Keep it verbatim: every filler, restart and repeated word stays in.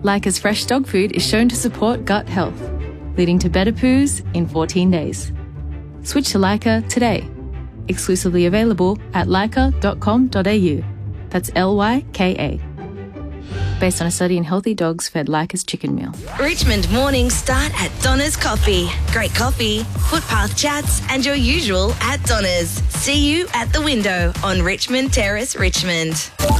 Lyca's fresh dog food is shown to support gut health, leading to better poos in fourteen days. Switch to Lyca today. Exclusively available at lyca dot com dot a u. That's L Y K A. Based on a study in healthy dogs fed Lyca's chicken meal. Richmond mornings start at Donna's Coffee. Great coffee, footpath chats, and your usual at Donna's. See you at the window on Richmond Terrace, Richmond.